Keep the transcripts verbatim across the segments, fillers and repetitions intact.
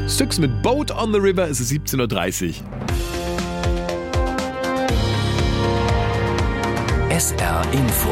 Styx mit Boat on the River, es ist siebzehn Uhr dreißig. S R Info.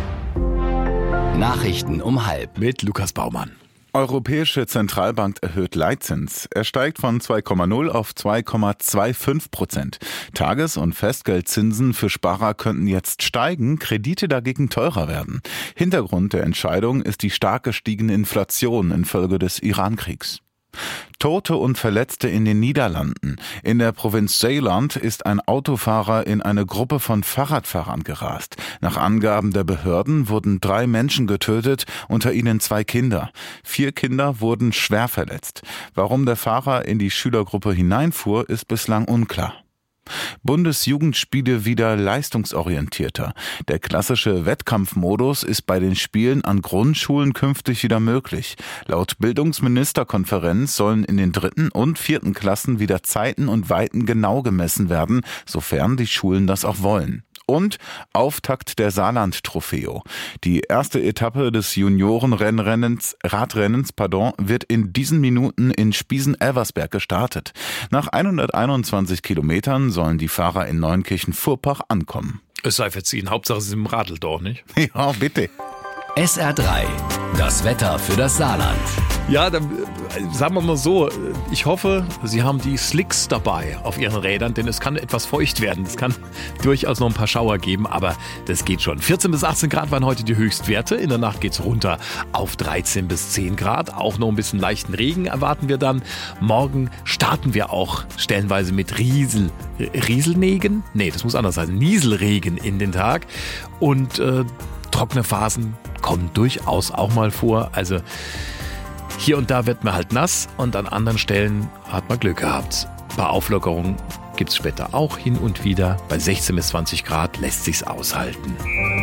Nachrichten um halb. Mit Lukas Baumann. Europäische Zentralbank erhöht Leitzins. Er steigt von zwei Komma null auf zwei Komma fünfundzwanzig Prozent. Tages- und Festgeldzinsen für Sparer könnten jetzt steigen, Kredite dagegen teurer werden. Hintergrund der Entscheidung ist die stark gestiegene Inflation infolge des Iran-Kriegs. Tote und Verletzte in den Niederlanden. In der Provinz Zeeland ist ein Autofahrer in eine Gruppe von Fahrradfahrern gerast. Nach Angaben der Behörden wurden drei Menschen getötet, unter ihnen zwei Kinder. Vier Kinder wurden schwer verletzt. Warum der Fahrer in die Schülergruppe hineinfuhr, ist bislang unklar. Bundesjugendspiele wieder leistungsorientierter. Der klassische Wettkampfmodus ist bei den Spielen an Grundschulen künftig wieder möglich. Laut Bildungsministerkonferenz sollen in den dritten und vierten Klassen wieder Zeiten und Weiten genau gemessen werden, sofern die Schulen das auch wollen. Und Auftakt der Saarland-Trofeo. Die erste Etappe des Juniorenrennrennens, Radrennens, pardon, wird in diesen Minuten in Spiesen-Elversberg gestartet. Nach hunderteinundzwanzig Kilometern sollen die Fahrer in Neunkirchen-Vorpach ankommen. Es sei verziehen, Hauptsache es ist im Radl doch, nicht? Ja, bitte. S R drei. Das Wetter für das Saarland. Ja, dann sagen wir mal so, ich hoffe, Sie haben die Slicks dabei auf Ihren Rädern, denn es kann etwas feucht werden. Es kann durchaus noch ein paar Schauer geben, aber das geht schon. vierzehn bis achtzehn Grad waren heute die Höchstwerte. In der Nacht geht's runter auf dreizehn bis zehn Grad. Auch noch ein bisschen leichten Regen erwarten wir dann. Morgen starten wir auch stellenweise mit Riesel, Rieselnegen? Nee, das muss anders sein. Nieselregen in den Tag. Und äh, trockene Phasen kommen durchaus auch mal vor. Also hier und da wird man halt nass und an anderen Stellen hat man Glück gehabt. Bei Auflockerungen gibt es später auch hin und wieder. Bei sechzehn bis zwanzig Grad lässt sich's aushalten.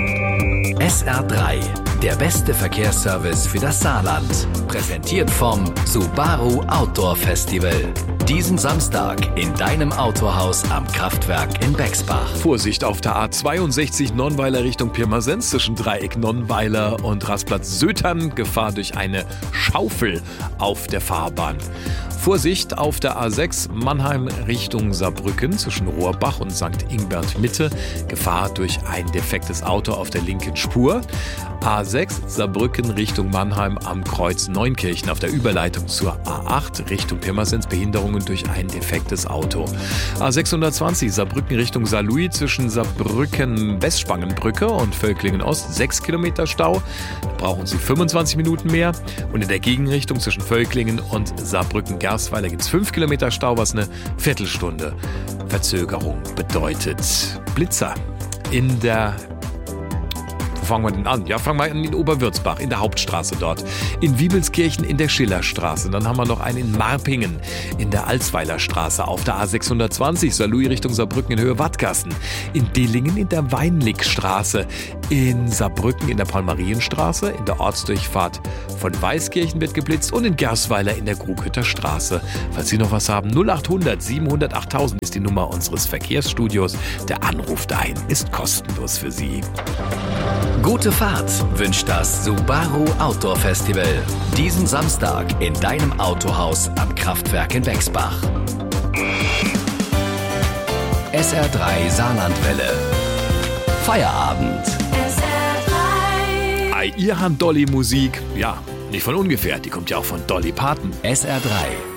S R drei. Der beste Verkehrsservice für das Saarland. Präsentiert vom Subaru Outdoor Festival. Diesen Samstag in deinem Autohaus am Kraftwerk in Bexbach. Vorsicht auf der A zweiundsechzig Nonnweiler Richtung Pirmasens zwischen Dreieck Nonnweiler und Rastplatz Sötern. Gefahr durch eine Schaufel auf der Fahrbahn. Vorsicht auf der A sechs Mannheim Richtung Saarbrücken zwischen Rohrbach und Sankt Ingbert Mitte. Gefahr durch ein defektes Auto auf der linken Spur. A sechs Saarbrücken Richtung Mannheim am Kreuz Neunkirchen auf der Überleitung zur A acht Richtung Pirmasens. Behinderungen durch ein defektes Auto. A sechshundertzwanzig Saarbrücken Richtung Saarlouis zwischen Saarbrücken Westspangenbrücke und Völklingen Ost. sechs Kilometer Stau. Da brauchen Sie fünfundzwanzig Minuten mehr. Und in der Gegenrichtung zwischen Völklingen und Saarbrücken Gerstweiler gibt es fünf Kilometer Stau, was eine Viertelstunde Verzögerung bedeutet. Blitzer in der Wo fangen wir denn an? Ja, fangen wir an in Oberwürzbach, in der Hauptstraße dort. In Wiebelskirchen in der Schillerstraße. Dann haben wir noch einen in Marpingen in der Alsweiler Straße. Auf der A sechshundertzwanzig Saarlouis Richtung Saarbrücken in Höhe Wattgassen. In Dillingen in der Weinligstraße. In Saarbrücken in der Palmarienstraße. In der Ortsdurchfahrt von Weißkirchen wird geblitzt. Und in Gersweiler in der Grughütter Straße. Falls Sie noch was haben, null achthundert siebenhundert achttausend ist die Nummer unseres Verkehrsstudios. Der Anruf dahin ist kostenlos für Sie. Gute Fahrt wünscht das Subaru Outdoor Festival. Diesen Samstag in deinem Autohaus am Kraftwerk in Bexbach. S R drei Saarlandwelle. Feierabend. S R drei. Ei, ihr habt Dolly Musik. Ja, nicht von ungefähr. Die kommt ja auch von Dolly Parton. S R drei.